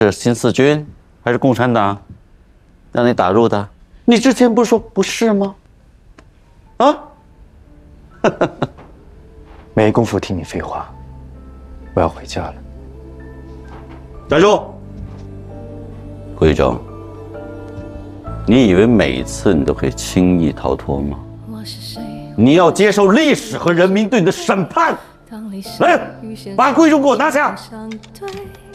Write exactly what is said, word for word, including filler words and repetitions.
是新四军还是共产党让你打入的？你之前不是说不是吗？啊？ 没工夫听你废话，我要回家了。 站住！徽正，你以为每一次你都可以轻易逃脱吗？你要接受历史和人民对你的审判。来，把徽正给我拿下！